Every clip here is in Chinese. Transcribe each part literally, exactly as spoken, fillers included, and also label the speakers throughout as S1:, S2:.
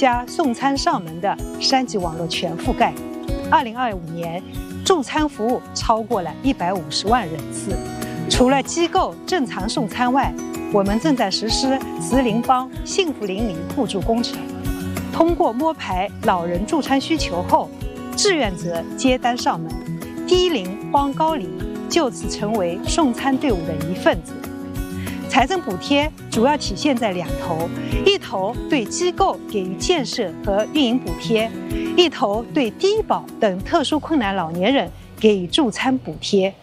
S1: 加送餐上门的三级网络全覆盖。二零二五年，助餐服务超过了一百五十万人次。除了机构正常送餐外，我们正在实施慈邻帮幸福邻里互助工程，通过摸排老人助餐需求后，志愿者接单上门，低龄帮高龄就此成为送餐队伍的一份子。财政补贴主要体现在两头，一头对机构给予建设和运营补贴，一头对低保等特殊困难老年人给予助餐补贴。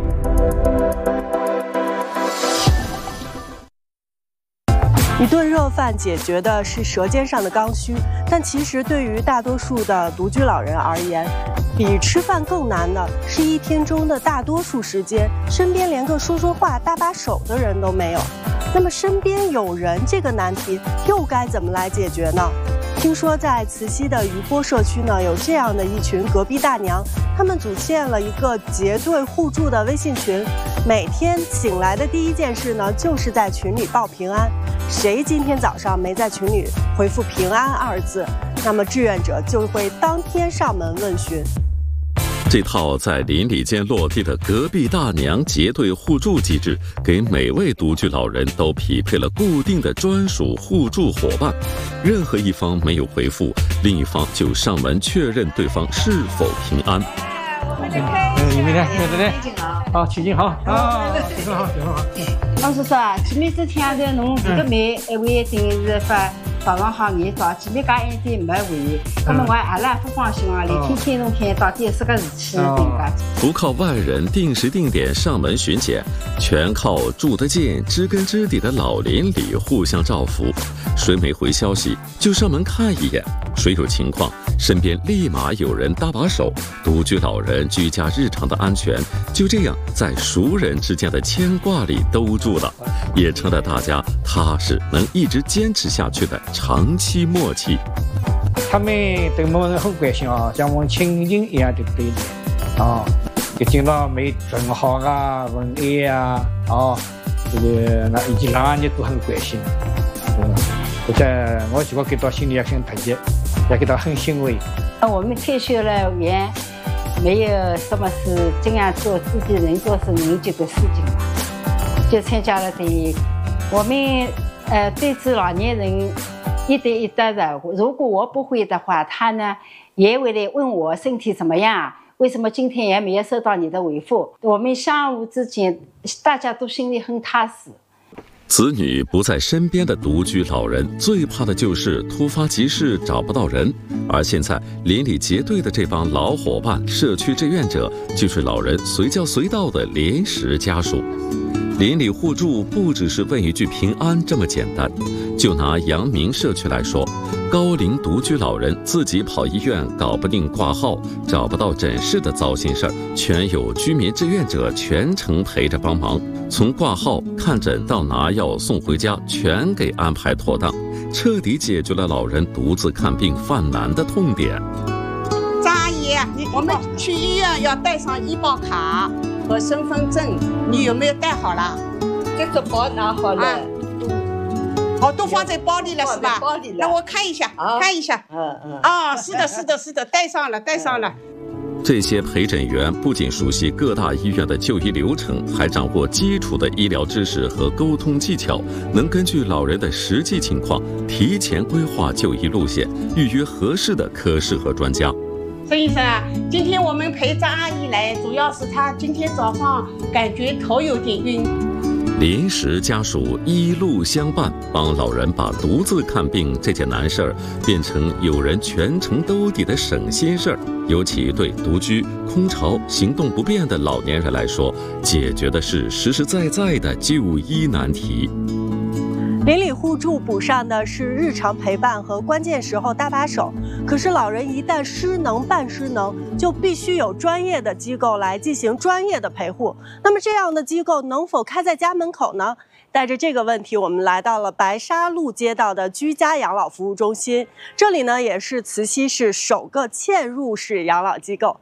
S2: 一顿热饭解决的是舌尖上的刚需，但其实对于大多数的独居老人而言，比吃饭更难的是一天中的大多数时间，身边连个说说话、搭把手的人都没有。那么身边有人这个难题又该怎么来解决呢？听说在慈溪的余波社区呢，有这样的一群隔壁大娘，她们组建了一个结对互助的微信群，每天醒来的第一件事呢，就是在群里报平安。谁今天早上没在群里回复平安二字，那么志愿者就会当天上门问询。
S3: 这套在邻里间落地的隔壁大娘结对互助机制，给每位独居老人都匹配了固定的专属互助伙伴。任何一方没有回复，另一方就上门确认对方是否平安。
S4: 嗯，你们呢？对对对，好，取经好啊，取经好，取经好。
S5: 老师说啊，前面这天头侬这个妹一位等于是发早上好，你早前面讲一点没回，那么我阿拉不放心啊，你听听侬看到底是个事体人家。
S3: 不靠外人定时定点上门巡检，全靠住得近、知根知底的老邻里互相照拂。谁没回消息就上门看一眼，谁有情况身边立马有人搭把手。独居老人居家日常的安全就这样在熟人之间的牵挂里兜住了，也成了大家踏实能一直坚持下去的长期默契。
S4: 他们对我们很关心啊，像我们亲人一样的对待啊，就经常没准好啊、问安啊，啊，这个那以及老人都很关心。嗯，我在我觉得给到心里也很特别，也给到很欣慰。
S5: 我们退休了也没有什么事，尽量做自己能做是能做的事情嘛，就参加了的。我们呃对治老年人一对一的的，如果我不会的话，他呢也会来问我身体怎么样，为什么今天也没有收到你的回复。我们相互之间大家都心里很踏实。
S3: 子女不在身边的独居老人最怕的就是突发急事找不到人，而现在邻里结对的这帮老伙伴社区志愿者就是老人随叫随到的临时家属。邻里互助不只是问一句平安这么简单。就拿阳明社区来说，高龄独居老人自己跑医院搞不定挂号，找不到诊室的糟心事儿，全有居民志愿者全程陪着帮忙，从挂号、看诊到拿药送回家，全给安排妥当，彻底解决了老人独自看病犯难的痛点。
S6: 张阿姨，我们去医院要带上医保卡和身份证，你有没有带好了？
S7: 这个包拿好了。啊
S6: 哦，都放在包里了是吧？
S7: 包里了。
S6: 那我看一下，
S7: 啊、
S6: 看一下。
S7: 嗯嗯。
S6: 啊，是的，是的，是的，带上了，带上了。
S3: 这些陪诊员不仅熟悉各大医院的就医流程，还掌握基础的医疗知识和沟通技巧，能根据老人的实际情况提前规划就医路线，预约合适的科室和专家。
S6: 孙医生啊，今天我们陪张阿姨来，主要是她今天早上感觉头有点晕。
S3: 临时家属一路相伴，帮老人把独自看病这件难事儿变成有人全程兜底的省心事儿。尤其对独居、空巢、行动不便的老年人来说，解决的是实实在在的就医难题。
S2: 邻里互助补上的是日常陪伴和关键时候搭把手，可是老人一旦失能半失能，就必须有专业的机构来进行专业的陪护。那么这样的机构能否开在家门口呢？带着这个问题，我们来到了白沙路街道的居家养老服务中心，这里呢也是慈溪市首个嵌入式养老机构。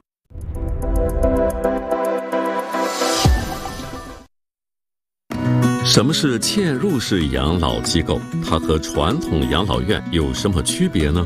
S3: 什么是嵌入式养老机构？它和传统养老院有什么区别呢？